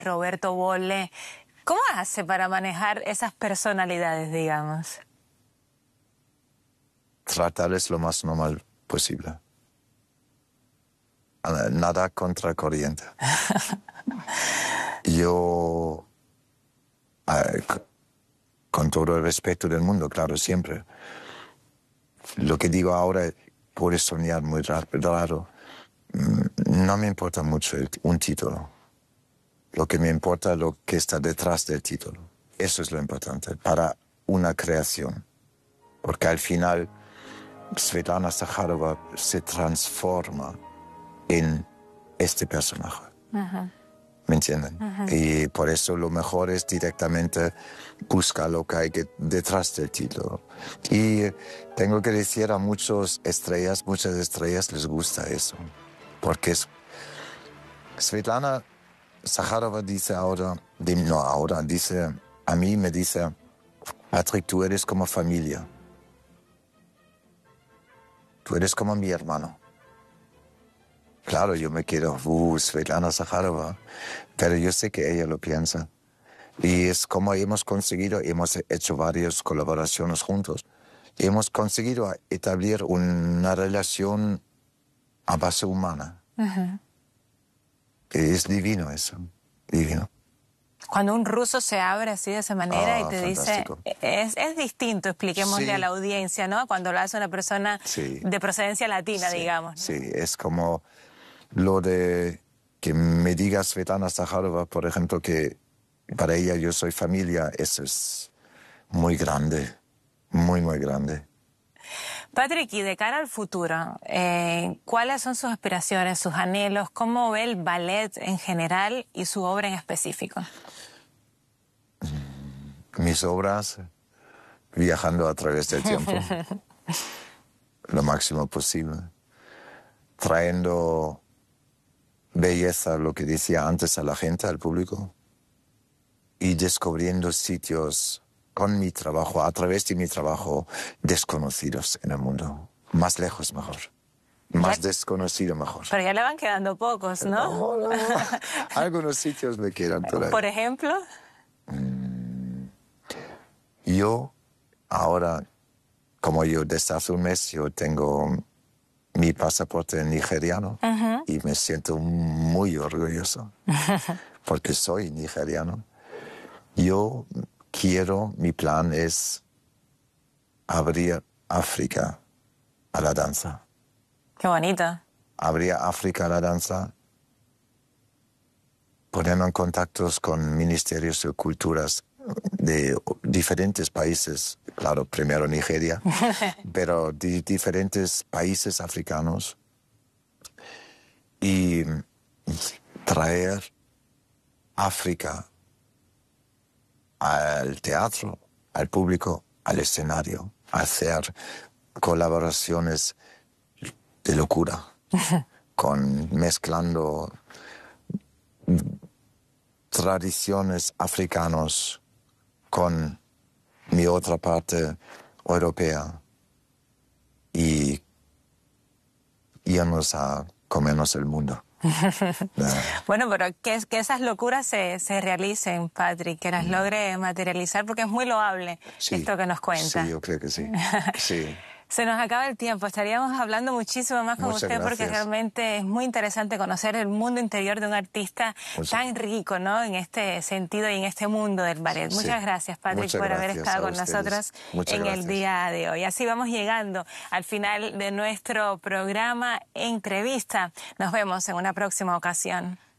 Roberto Bolle. ¿Cómo hace para manejar esas personalidades, digamos? Tratarles lo más normal posible. Nada contracorriente. Yo, con todo el respeto del mundo, claro, siempre. Lo que digo ahora puede sonar muy raro. No me importa mucho un título. Lo que me importa es lo que está detrás del título. Eso es lo importante para una creación. Porque al final Svetlana Zakharova se transforma en este personaje. Ajá. ¿Me entienden? Ajá. Y por eso lo mejor es directamente buscar lo que hay detrás del título. Y tengo que decir a muchas estrellas les gusta eso. Porque Svetlana Zakharova dice a mí me dice, Patrick, tú eres como familia. Tú eres como mi hermano. Claro, yo me quedo, Svetlana Zakharova, pero yo sé que ella lo piensa. Y es como hemos hecho varias colaboraciones juntos. Y hemos conseguido establecer una relación a base humana. Uh-huh. Es divino eso, divino. Cuando un ruso se abre así de esa manera y te fantástico. dice, es distinto, expliquémosle Sí. a la audiencia, ¿no? Cuando lo hace una persona de procedencia latina, Sí, digamos. Sí, es como lo de que me diga Svetlana Zakharova, por ejemplo, que para ella yo soy familia, eso es muy grande, muy, muy grande. Patrick, y de cara al futuro, ¿cuáles son sus aspiraciones, sus anhelos? ¿Cómo ve el ballet en general y su obra en específico? Mis obras, viajando a través del tiempo, lo máximo posible, trayendo belleza, lo que decía antes, a la gente, al público, y descubriendo sitios con mi trabajo, a través de mi trabajo, desconocidos en el mundo. Más lejos mejor. Más desconocido mejor. Pero ya le van quedando pocos, ¿no? No. Algunos sitios me quedan todavía. ¿Por ejemplo? Yo, ahora, como yo desde hace un mes, yo tengo mi pasaporte nigeriano y me siento muy orgulloso porque soy nigeriano. Yo mi plan es abrir África a la danza. Qué bonito. Abrir África a la danza, ponerme en contactos con ministerios de culturas de diferentes países, claro, primero Nigeria, pero de diferentes países africanos, y traer África al teatro, al público, al escenario, hacer colaboraciones de locura, mezclando tradiciones africanas con mi otra parte europea y irnos a comernos el mundo. Bueno, pero que esas locuras se realicen, Patrick, que las logre materializar, porque es muy loable esto que nos cuenta. Sí, yo creo que sí. Sí. Se nos acaba el tiempo, estaríamos hablando muchísimo más con usted porque realmente es muy interesante conocer el mundo interior de un artista tan rico, ¿no? En este sentido y en este mundo del ballet. Muchas gracias, Patrick, por haber estado con nosotros en el día de hoy. Así vamos llegando al final de nuestro programa Entrevista. Nos vemos en una próxima ocasión.